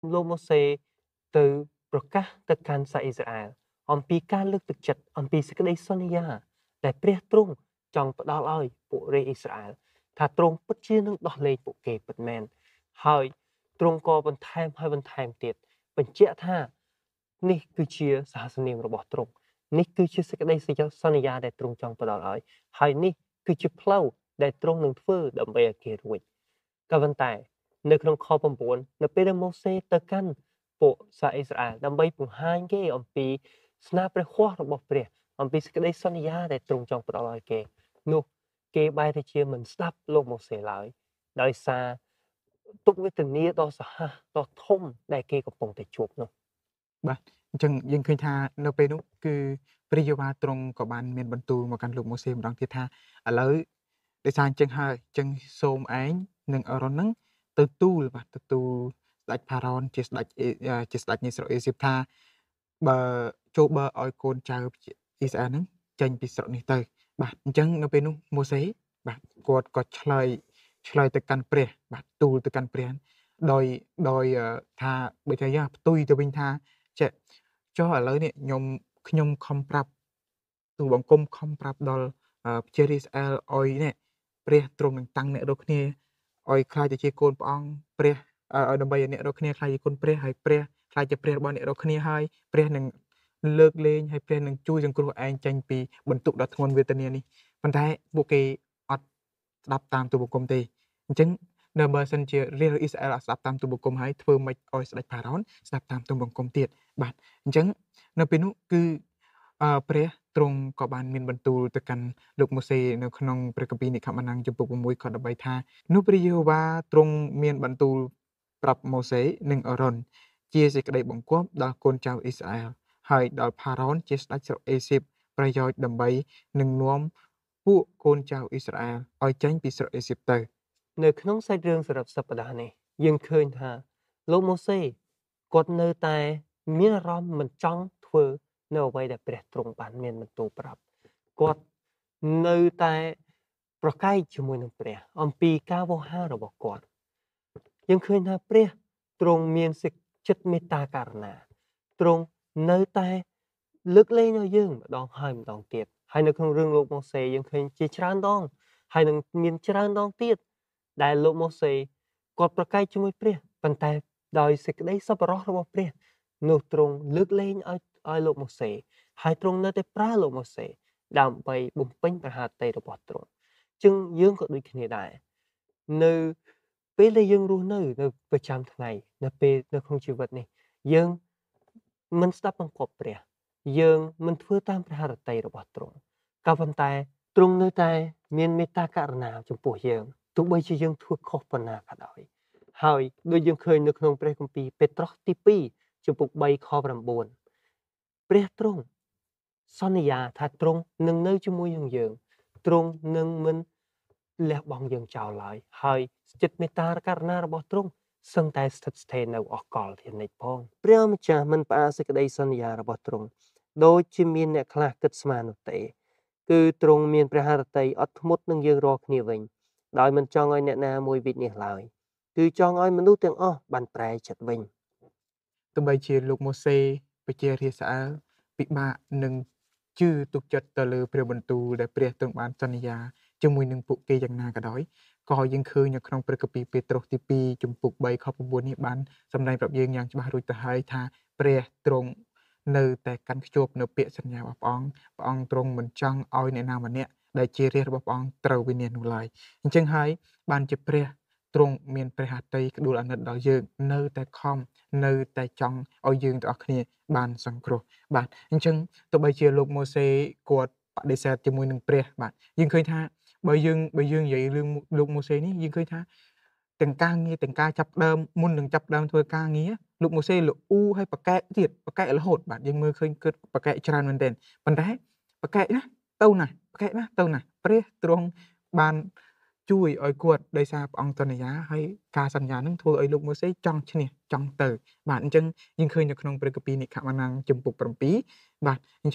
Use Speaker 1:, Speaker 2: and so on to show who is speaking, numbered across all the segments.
Speaker 1: លោកម៉ូសេទៅប្រកាសទៅកាន់សាសអ៊ីស្រាអែលអំពីការលើកទឹកចិត្តអំពីសេចក្តីសន្យាដែលព្រះទ្រង់ចង់ផ្ដល់ឲ្យពួករាជអ៊ីស្រាអែលថាទ្រង់ពិតជានឹងដោះលែងពួកគេពិតមែនហើយទ្រង់ក៏បន្ថែមហើយបន្ថែមទៀតបញ្ជាក់ថានេះគឺជាសាសនារបស់ទ្រង់នេះគឺជាសេចក្តីសន្យាដែលទ្រង់ចង់ផ្ដល់ឲ្យហើយនេះគឺជាផ្លូវដែលទ្រង់នឹងធ្វើដើម្បីឲ្យគេរួចក៏ប៉ុន្តែនៅក្នុងខ9នៅពេលដែលម៉ូសេទៅកាន់ពួកសាសអ៊ីស្រាអែលដើម្បីបង្ហាញគេអំពីស្នាព្រះហស្ថរបស់ព្រះអំពីសេចក្តីសន្យាដែលទ្រង់ចង់ផ្ដល់ឲ្យគេនោះគេបែរទៅជាមិនស្ដាប់លោកម៉ូសេឡើយដោយសារទុក្ខវេទនាដ៏សាហាវដ៏ធំដែលគេកំពុងតែជួបនោះ
Speaker 2: បាទអញ្ចឹងយើងឃើញថានៅពេលនោះគឺព្រះយេហូវ៉ាទ្រង់ក៏បានមានបន្ទូលមកកាន់លោកម៉ូសេម្ដងទៀតថាឥឡូវដោយសារអញ្ចឹងហើយអញ្ចឹងសូមឯងនិងអេរ៉ុនហ្នឹងទៅទូលស្ដេចផារ៉ុនជាស្ដេចនៃស្រុកអេស៊ីបថាបើចូលបើឲ្យកូនចៅអ៊ីស្រាអែលហ្នឹងចេញពីស្រុកនេះទៅបាទអញ្ចឹងនៅពេលនោះម៉ូសេបាទគាត់ក៏ឆ្លើយទៅកាន់ព្រះបាទទូលទៅកាន់ព្រះដោយថាបើថាយ៉ាផ្ទុយទៅវិញថាចេះចុះឥឡូវនេះខ្ញុំខំប្រាប់ទូលបង្គំខំប្រាប់ដល់ប្រជារាស្ត្រអ៊ីស្រាអែលឲ្យនេះព្រះទ្រង់នឹងតាំងអ្នករាល់គ្នាឲ្យខ្លាចទៅជាកូនព្រះអង្គព្រះឲ្យដើម្បីឲ្យអ្នករាល់គ្នាខ្លាចជាកូនព្រះហើយព្រះខ្លាចជាព្រះរបស់អ្នករាល់គ្នាហើយព្រះនឹងលើកលែងហើយព្រះនឹងជួយសង្គ្រោះឯងចេញពីបន្ទុកដ៏ធ្ងន់វេទនានេះប៉ុន្តែពួកគេអត់ស្ដាប់តាមទូលបង្គំទេអញ្ចឹងនៅបើសិនជារាជអ៊ីស្រាអែលអត់ស្ដាប់តាមទូលបង្គំហើយធ្វើម៉េចឲ្យស្ដេចផារ៉ុនស្ដាប់តាមទូលបង្គំទៀតបាទអញ្ចឹងនៅពេលនោះគឺព្រះទ្រង់ក៏បានមានបន្ទូលទៅកាន់លោកម៉ូសេនៅក្នុងព្រះគម្ពីរនិក្ខម៉ានាំងចំពុក6ខ13ថានោះព្រះយេហូវ៉ាទ្រង់មានបន្ទូលប្រាប់ម៉ូសេនិងអេរ៉ុនជាសេចក្តីបង្គាប់ដល់កូនចៅអ៊ីស្រាអែលហើយដល់ផារ៉ុនជាស្ដេចស្រុកអេស៊ីបប្រយោជន៍ដើម្បីនឹងនាំពួកកូនចៅអ៊ីស្រាអែលឲ្យចេញពីស្រុកអេស៊ីបទៅ
Speaker 1: នៅក្នុងសាច់រឿងសរុបសប្តាហ៍នេះយើងឃើញថាលោកម៉ូសេគាត់នៅតែមានអារម្មណ៍មិនចង់ធ្វើនៅអ្វីដែលព្រះទ្រង់បានមានបន្ទូលប្រាប់គាត់នៅតែប្រកែកជាមួយនឹងព្រះអំពីការវោហាររបស់គាត់យើងឃើញថាព្រះទ្រង់មានសេចក្ដីចិត្តមេត្តាករុណាទ្រង់នៅតែលើកលែងឲ្យយើងម្ដងហើយម្ដងទៀតហើយនៅក្នុងរឿងលោកម៉ូសេយើងឃើញជាច្រើនដងហើយនឹងមានច្រើនដងទៀតដែលលោកម៉ូសេគាត់ប្រកែកជាមួយព្រះប៉ុន្តែដោយសេចក្តីសប្បុរសរបស់ព្រះនោះទ្រង់លើកលែងឲ្យលោកម៉ូសេហើយទ្រង់នៅតែប្រើលោកម៉ូសេដើម្បីបំពេញព្រះហឫទ័យរបស់ទ្រង់ចឹងយើងក៏ដូចគ្នាដែរនៅពេលដែលយើងរស់នៅប្រចាំថ្ងៃនៅក្នុងជីវិតនេះយើងមិនស្ដាប់បង្គាប់ព្រះយើងមិនធ្វើតាមព្រះហឫទ័យរបស់ទ្រង់ក៏ប៉ុន្តែទ្រង់នៅតែមានមេត្តាករុណាចំពោះយើងទោះបីជាយើងធ្វើខុសប៉ុណ្ណាក៏ដោយហើយដូចយើងឃើញនៅក្នុងព្រះគម្ពីរពេត្រុសទី2ចំពុក3ខ9ព្រះទ្រង់សន្យាថាទ្រង់នឹងនៅជាមួយនឹងយើងទ្រង់នឹងមិនលះបង់យើងចោលឡើយហើយចិត្តមេត្តាករុណារបស់ទ្រង់សឹងតែស្ថិតស្ថេរនៅអកលជានិច្ចផងព្រះម្ចាស់មិនផ្អាកសេចក្តីសន្យារបស់ទ្រង់ដូចជាមានអ្នកខ្លះគិតស្មាននោះទេគឺទ្រង់មានព្រះハរតីអត់ធ្មត់នឹងយើងរាល់គ្នាវិញដោយមិនចង់ឲ្យអ្នកណាមួយវិនិច្ឆ័យឡើយគឺចង់ឲ្យមនុស្សទាំងអស់បានប្រែចិត្តវិញ
Speaker 2: ទោះបីជាលោកម៉ូសេប្រជារាស្ត្រអ៊ីស្រាអែលពិបាកនឹងជឿទុកចិត្តទៅលើព្រះបន្ទូលដែលព្រះទ្រង់បានសន្យាជាមួយនឹងពួកគេយ៉ាងណាក៏ដោយក៏យើងឃើញនៅក្នុងព្រះគម្ពីរពេត្រុសទី2ចំពុក3ខ9នេះបានសម្ដែងប្រាប់យើងយ៉ាងច្បាស់រួចទៅហើយថាព្រះទ្រង់នៅតែកាន់ខ្ជាប់នៅពាក្យសន្យារបស់ព្រះអង្គទ្រង់មិនចង់ឲ្យអ្នកណាម្នាក់ដែលជារាជរបស់ព្រះអង្គត្រូវវិនាសនោះឡើយអញ្ចឹងហើយបានជាព្រះទ្រង់មានព្រះហឫទ័យក្ដួលអាណិតដល់យើងនៅតែខំនៅតែចង់ឲ្យយើងទាំងអស់គ្នាបានសង្គ្រោះបាទអញ្ចឹងទោះបីជាលោកម៉ូសេគាត់បដិសេធជាមួយនឹងព្រះបាទយើងឃើញថាបើយើងនិយាយរឿងលោកម៉ូសេនេះយើងឃើញថាទាំងការងារទាំងការចាប់ដើមមុននឹងចាប់ដើមធ្វើការងារលោកម៉ូសេលអ៊ូឲ្យប្រកែកទៀតប្រកែករហូតបាទយើងមើលឃើញគិតប្រកែកច្រើនមែនទែនប៉ុន្តែប្រកែកណាទៅណាប្រកែកណាទៅណាព្រះទ្រង់បានជួយឲ្យគាត់ដោយសារព្រះអង្គសន្យាហើយការសន្យានឹងធ្វើឲ្យលោកម៉ូសេចង់ឈ្នះចង់ទៅបាទអញ្ចឹងយើងឃើញនៅក្នុងព្រះគម្ពីរនិក្ខម៉ានាំងចំពុក7បាទអញ្ចឹង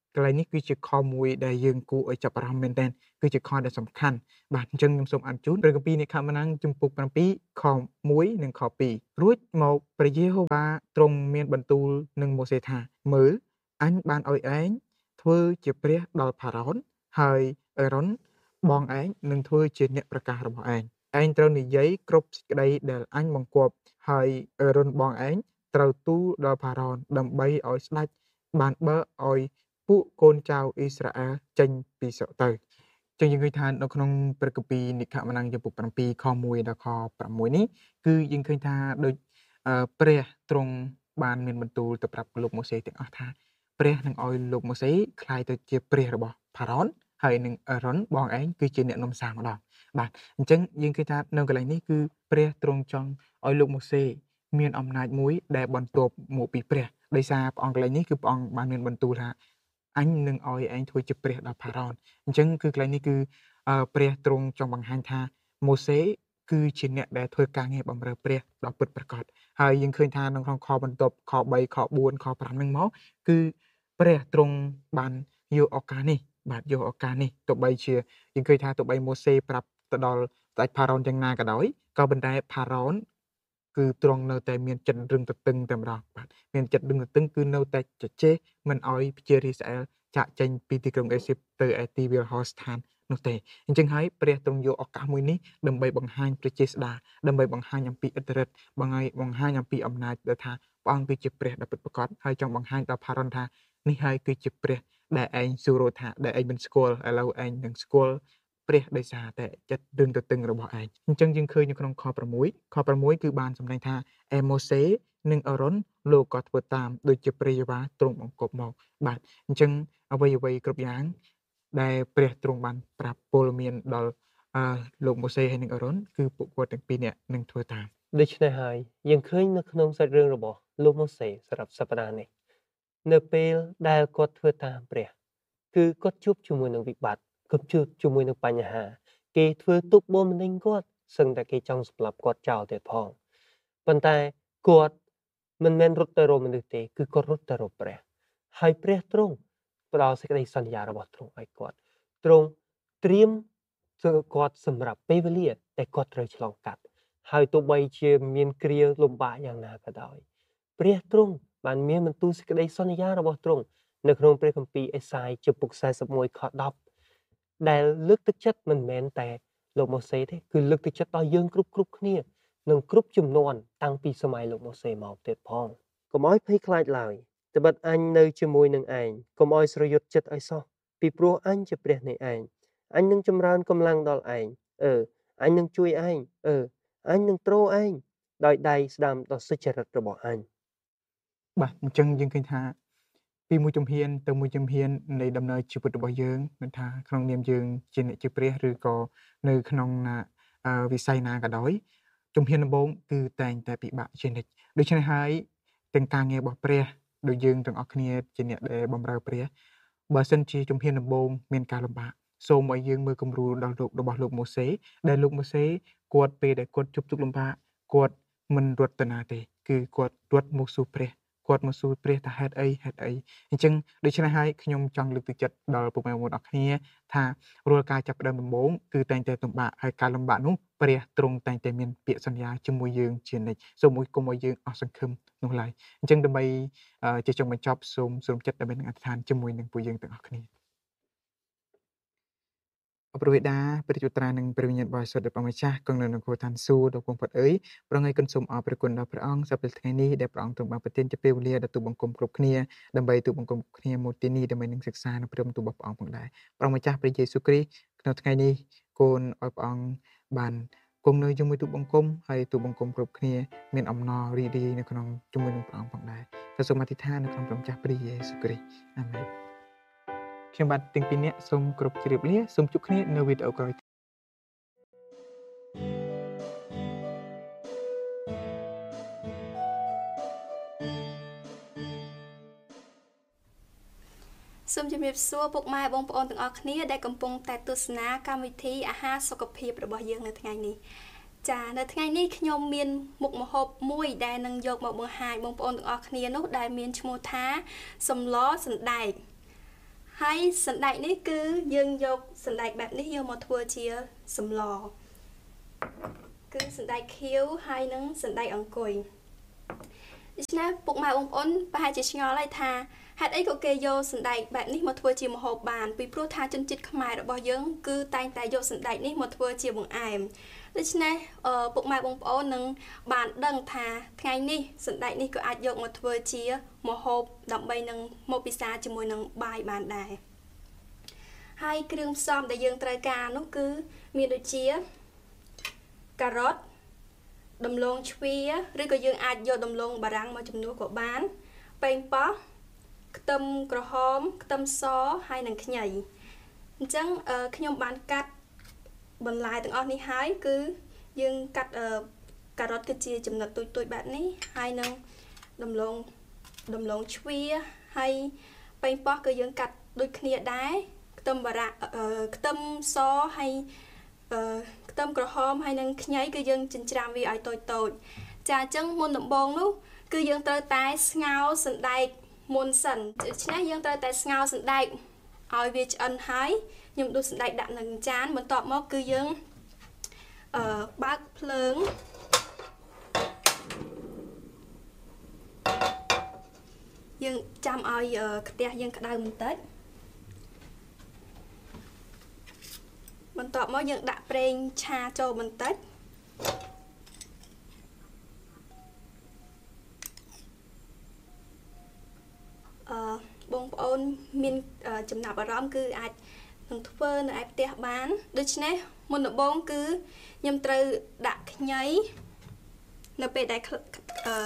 Speaker 2: កន្លែងនេះគឺជាខមួយដែលយើងគួរឲ្យចាប់អារម្មណ៍មែនទែនគឺជាខដែលសំខាន់បាទអញ្ចឹងខ្ញុំសូមអានជូនព្រះគម្ពីរអ្នកខមណាំងជំពូក7ខ1និងខ2រួចមកព្រះយេហូវ៉ាទ្រង់មានបន្ទូលនឹងម៉ូសេថាមើលអញបានឲ្យឯងធ្វើជាព្រះដល់ផារ៉ោនហើយអេរ៉ុនបងឯងនឹងធ្វើជាអ្នកប្រកាសរបស់ឯងត្រូវនិយាយគ្រប់សេចក្តីដែលអញបង្គាប់ហើយអេរ៉ុនបងឯងត្រូវទូលដល់ផារ៉ោនដើម្បីឲ្យស្ដេចបានបើកឲ្យពួកកូនចៅអ៊ីស្រាអែលចេញពីស្រុកទៅចឹងយើងឃើញថានៅក្នុងព្រះគម្ពីរនិខមណាំងចំពុក7ខ1ដល់ខ6នេះគឺយើងឃើញថាដូចព្រះទ្រង់បានមានបន្ទូលទៅប្រាប់លោកម៉ូសេទាំងអស់ថាព្រះនឹងឲ្យលោកម៉ូសេក្លាយទៅជាព្រះរបស់ផារ៉ោនហើយនឹងអេរ៉ុនបងឯងគឺជាអ្នកនាំសារម្ដងបាទអញ្ចឹងយើងឃើញថានៅកន្លែងនេះគឺព្រះទ្រង់ចង់ឲ្យលោកម៉ូសេមានអំណាចមួយដែលបន្ទាប់មកពីព្រះដោយសារព្រះអង្គកន្លែងនេះគឺព្រះអង្គបានមានបន្ទូលថាអញនឹងឲ្យឯងធ្វើជាព្រះដល់ផារ៉ោនអញ្ចឹងគឺកន្លែងនេះគឺព្រះទ្រង់ចង់បង្ហាញថាម៉ូសេគឺជាអ្នកដែលធ្វើការងារបម្រើព្រះដល់ពិតប្រាកដហើយយើងឃើញថានៅក្នុងខបន្ទាប់ខ3ខ4ខ5ហ្នឹងមកគឺព្រះទ្រង់បានយកឱកាសនេះបាទយកឱកាសនេះទោះបីជាយើងឃើញថាទោះបីម៉ូសេប្រាប់ទៅដល់ស្ដេចផារ៉ោនយ៉ាងណាក៏ដោយក៏ប៉ុន្តែផារ៉ោនគឺទ្រង់នៅតែមានចិត្តរឹងទទឹងតែម្ដងបាទមានចិត្តរឹងទទឹងគឺនៅតែជជែកមិនឲ្យប្រជារាស្ត្រអ៊ីស្រាអែលចាក់ចេញពីទីក្រុងអេស៊ីបទៅឯទីវាលហោស្ថាននោះទេអញ្ចឹងហើយព្រះទ្រង់យកឱកាសមួយនេះដើម្បីបង្ហាញព្រះចេស្តាដើម្បីបង្ហាញអំពីឥទ្ធិឫទ្ធិបង្ហាញអំពីអំណាចដែលថាព្រះអង្គគឺជាព្រះដ៏ពិតប្រាកដហើយចង់បង្ហាញដល់ផារ៉ុនថានេះហើយគឺជាព្រះដែលឯងសួរថាដែលឯងមិនស្គាល់ឥឡូវឯងនឹងស្គាល់ព្រះដោយសារតែចិត្តរឹងទទឹងរបស់ឯងអញ្ចឹងយើងឃើញនៅក្នុងខ6គឺបានសម្ដែងថាអេម៉ូសេនិងអេរ៉ុនលោកក៏ធ្វើតាមដូចជាព្រះយេហូវ៉ាទ្រង់បង្គាប់មកបាទអញ្ចឹងអ្វីគ្រប់យ៉ាងដែលព្រះទ្រង់បានប្រាប់ពលមានដល់លោកម៉ូសេហើយនិងអេរ៉ុនគឺពួកគាត់ទាំងពីរនាក់នឹងធ្វើតាម
Speaker 1: ដូច្នេះហើយយើងឃើញនៅក្នុងសាច់រឿងរបស់លោកម៉ូសេសម្រាប់សប្តាហ៍នេះនៅពេលដែលគាត់ធ្វើតាមព្រះគឺគាត់ជួបជាមួយនឹងវិបត្តិគាត់ជួបជាមួយនឹងបញ្ហាគេធ្វើទុកបុកម្នេញគាត់សឹងតែគេចង់សម្លាប់គាត់ចោលទៀតផងប៉ុន្តែគាត់មិនមែនរត់ទៅរកមនុស្សទេគឺគាត់រត់ទៅរកព្រះហើយព្រះទ្រង់ផ្ដល់សេចក្តីសន្យារបស់ទ្រង់ឲ្យគាត់ទ្រង់ត្រៀមគាត់សម្រាប់ពេលវេលាដែលគាត់ត្រូវឆ្លងកាត់ហើយទោះបីជាមានគ្រាលំបាកយ៉ាងណាក៏ដោយព្រះទ្រង់បានមានបន្ទូលសេចក្តីសន្យារបស់ទ្រង់នៅក្នុងព្រះគម្ពីរអេសាយជំពូក41ខ10ដែលលើកទឹកចិត្តមិនមែនតែលោកម៉ូសេទេគឺលើកទឹកចិត្តដល់យើងគ្រប់គ្នានិងគ្រប់ជំនាន់តាំងពីសម័យលោកម៉ូសេមកទៀតផងកុំឲ្យភ័យខ្លាចឡើយត្បិតអញនៅជាមួយនឹងឯងកុំឲ្យស្រយុតចិត្តឲ្យសោះពីព្រោះអញជាព្រះនៃឯងអញនឹងចម្រើនកម្លាំងដល់ឯងអញនឹងជួយឯងអញនឹងទ្រឯងដោយដៃស្ដាំដ៏សុចរិតរបស់អញ
Speaker 2: បាទអញ្ចឹងយើងឃើញថាពីមួយជំហានទៅមួយជំហាននៃដំណើរជីវិតរបស់យើងមិនថាក្នុងនាមយើងជាអ្នកជាព្រះឬក៏នៅក្នុងវិស័យណាក៏ដោយជំហានដំបូងគឺតែងតែពិបាកជានិច្ចដូច្នេះហើយទាំងការងាររបស់ព្រះដូចយើងទាំងអស់គ្នាជាអ្នកដែលបម្រើព្រះបើសិនជាជំហានដំបូងមានការលំបាកសូមឲ្យយើងមើលគំរូដល់របស់លោកម៉ូសេដែលលោកម៉ូសេគាត់ពេលដែលគាត់ជួបទុក្ខលំបាកគាត់មិនរត់ទៅណាទេគឺគាត់រត់មកសួរព្រះគាត់មកសួរព្រះថាហេតុអីអញ្ចឹងដូច្នេះហើយខ្ញុំចង់លើកទឹកចិត្តដល់ពុកម៉ែបងប្អូនអរគ្នាថារាល់ការចាប់ផ្ដើមដំបូងគឺតែងតែលំបាកហើយការលំបាកនោះព្រះទ្រង់តែងតែមានពាក្យសន្យាជាមួយយើងជានិច្ចសូមគុំឲ្យយើងអស់សង្ឃឹមនោះឡើយអញ្ចឹងដើម្បីជាចុងបញ្ចប់សូមចិត្តដើម្បីនឹងអធិដ្ឋានជាមួយនឹងពួកយើងទាំងអស់គ្នាអព្រះវេដាព្រះជត្រានឹងព្រះវិញ្ញាណបរិសុទ្ធដ៏ម្ចាស់គង់នៅក្នុងគោឋានសួគ៌ដ៏គង់ផុតអើយប្រងឲ្យគុណសូមអរព្រគុណដល់ព្រះអង្គសម្រាប់ថ្ងៃនេះដែលព្រះអង្គទ្រង់បានប្រទានជាពេលវេលាដល់ទូបង្គំគ្រប់គ្នាដើម្បីទូបង្គំគ្នាមកទីនេះដើម្បីនឹងសិក្សានៅព្រះបន្ទូលរបស់ព្រះអង្គផងដែរព្រះម្ចាស់ព្រះយេស៊ូវគ្រីស្ទក្នុងថ្ងៃនេះគូនឲ្យព្រះអង្គបានគង់នៅជាមួយទូបង្គំហើយទូបង្គំគ្រប់គ្នាមានអំណររីករាយនៅក្នុងជាមួយនឹងព្រះអង្គផងដែរក៏សូមអធិដ្ឋាននៅក្នុងព្រះម្ចាស់ព្រះយេស៊ូវគ្រីស្ទអាមែនខ្ញុំបាទទាំងពីរនាក់សូមគោរពជម្រាបលាសូមជួបគ្នានៅវីដេអូក្រោយ
Speaker 3: សូមជម្រាបសួរពុកម៉ែបងប្អូនទាំងអស់គ្នាដែលកំពុងតែទស្សនាកម្មវិធីអាហារសុខភាពរបស់យើងនៅថ្ងៃនេះចានៅថ្ងៃនេះខ្ញុំមានមុខម្ហូបមួយដែលនឹងយកមកបង្ហាញបងប្អូនទាំងអស់គ្នានោះដែលមានឈ្មោះថាសម្លសណ្ដែកហើយសណ្តែកនេះគឺយើងយកសណ្តែកបែបនេះយកមកធ្វើជាសម្លគឺសណ្តែកខៀវហើយនឹងសណ្តែកអង្គុយដូច្នេះពុកម៉ែបងប្អូនប្រហែលជាឆ្ងល់ហើយថាហេតុអីក៏គេយកសណ្តែកបែបនេះមកធ្វើជាម្ហូបបានពីព្រោះថាជនជាតិខ្មែររបស់យើងគឺតែងតែយកសណ្តែកនេះមកធ្វើជាបង្អែមដូច្នេះពុកម៉ែបងប្អូននឹងបានដឹងថាថ្ងៃនេះសណ្តែកនេះក៏អាចយកមកធ្វើជាម្ហូបដើម្បីនឹងមកពិសាជាមួយនឹងបាយបានដែរហើយគ្រឿងផ្សំដែលយើងត្រូវការនោះគឺមានដូចជាការ៉ុតដំឡូងជ្វាឬក៏យើងអាចយកដំឡូងបារាំងមកជំនួសក៏បានប៉េងប៉ោះខ្ទឹមក្រហមខ្ទឹមសហើយនិងខ្ញីអញ្ចឹងខ្ញុំបានកាត់បន្លែទាំងអស់នេះហើយគឺយើងកាត់ការ៉ុតគឺជាចំណិតទូចៗបែបនេះហើយនឹងដំឡូងជ្វាហើយប៉េងប៉ោះគឺយើងកាត់ដូចគ្នាដែរខ្ទឹមបារាំងខ្ទឹមសហើយខ្ទឹមក្រហមហើយនឹងខ្ញីគឺយើងចិញ្ច្រាំវាឲ្យតូចៗចាអញ្ចឹងមុនដំបូងនោះគឺយើងត្រូវតែស្ងោរសណ្តែកមុនសិនដូច្នេះយើងត្រូវតែស្ងោរសណ្តែកឲ្យវាឆ្អិនហើយខ្ញុំដួសសណ្តែកដាក់នៅចានបន្ទាប់មកគឺយើងបើកភ្លើងយើងចាំឲ្យខ្ទះយើងក្តៅបន្តិចបន្ទាប់មកយើងដាក់ប្រេងឆាចូលបន្តិចបងប្អូនមានចំណាប់អារម្មណ៍គឺអាចនឹងធ្វើនៅឯផ្ទះបានដូច្នេះមុនដំបូងគឺខ្ញុំត្រូវដាក់ខ្ញីនៅពេលដែល